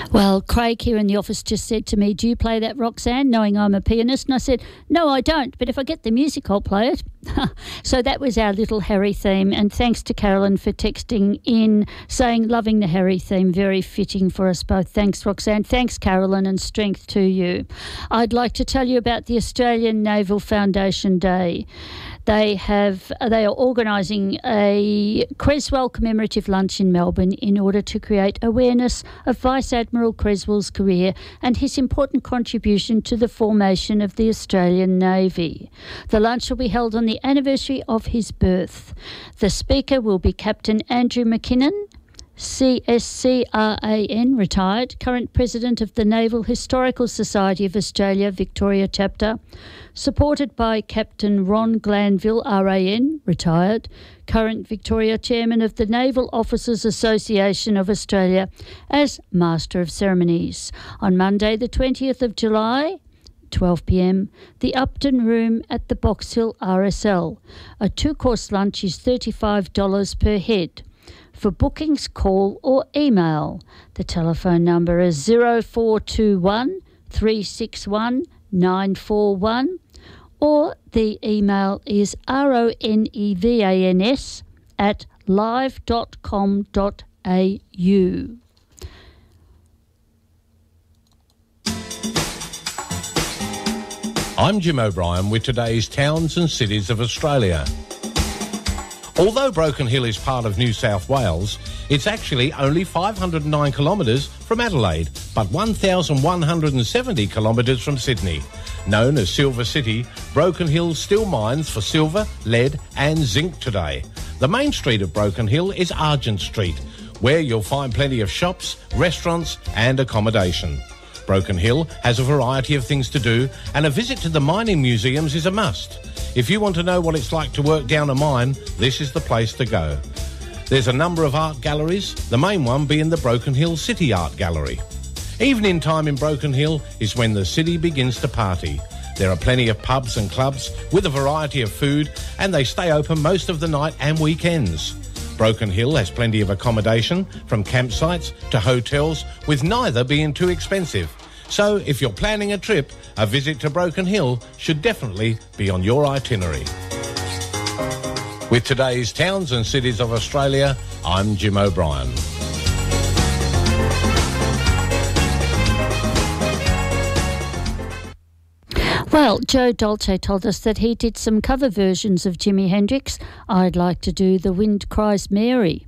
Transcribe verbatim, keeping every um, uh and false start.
Well, Craig here in the office just said to me, do you play that, Roxanne, knowing I'm a pianist? And I said, no, I don't, but if I get the music, I'll play it. So that was our little Harry theme, and thanks to Carolyn for texting in saying loving the Harry theme, very fitting for us both. Thanks, Roxanne. Thanks, Carolyn, and strength to you. I'd like to tell you about the Australian Naval Foundation Day. They have they are organising a Creswell commemorative lunch in Melbourne in order to create awareness of Vice Admiral Creswell's career and his important contribution to the formation of the Australian Navy. The lunch will be held on the anniversary of his birth. The speaker will be Captain Andrew McKinnon, C S C R A N, retired, current President of the Naval Historical Society of Australia, Victoria Chapter, supported by Captain Ron Glanville, R A N, retired, current Victoria Chairman of the Naval Officers Association of Australia, as Master of Ceremonies. On Monday the twentieth of July, twelve p m, the Upton Room at the Box Hill R S L. A two-course lunch is thirty-five dollars per head. For bookings, call or email. The telephone number is zero four two one, three six one, nine four one, or the email is ronevans at live dot com dot a u. I'm Jim O'Brien with today's Towns and Cities of Australia. Although Broken Hill is part of New South Wales, it's actually only five hundred nine kilometres from Adelaide, but one thousand one hundred seventy kilometres from Sydney. Known as Silver City, Broken Hill still mines for silver, lead and zinc today. The main street of Broken Hill is Argent Street, where you'll find plenty of shops, restaurants and accommodation. Broken Hill has a variety of things to do, and a visit to the mining museums is a must. If you want to know what it's like to work down a mine, this is the place to go. There's a number of art galleries, the main one being the Broken Hill City Art Gallery. Evening time in Broken Hill is when the city begins to party. There are plenty of pubs and clubs with a variety of food, and they stay open most of the night and weekends. Broken Hill has plenty of accommodation, from campsites to hotels, with neither being too expensive. So if you're planning a trip, a visit to Broken Hill should definitely be on your itinerary. With today's Towns and Cities of Australia, I'm Jim O'Brien. Well, Joe Dolce told us that he did some cover versions of Jimi Hendrix. I'd like to do The Wind Cries Mary.